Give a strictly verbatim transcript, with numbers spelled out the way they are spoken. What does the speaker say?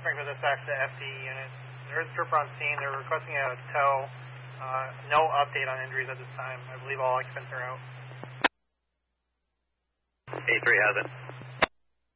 Springfield Dispatch to F D unit. There is a trooper on scene. They're requesting a tow. Uh, no update on injuries at this time. I believe all occupants are out. A three has it.